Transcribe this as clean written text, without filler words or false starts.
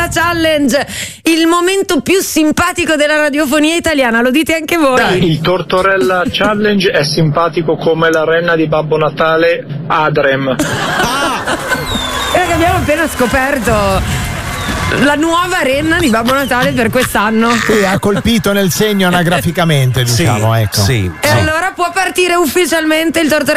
Challenge, il momento più simpatico della radiofonia italiana, lo dite anche voi? Il Tortorella Challenge è simpatico come la renna di Babbo Natale Adrem. Abbiamo appena scoperto la nuova renna di Babbo Natale per quest'anno. Sì, ha colpito nel segno anagraficamente, diciamo, ecco. Sì. E allora può partire ufficialmente il Tortorella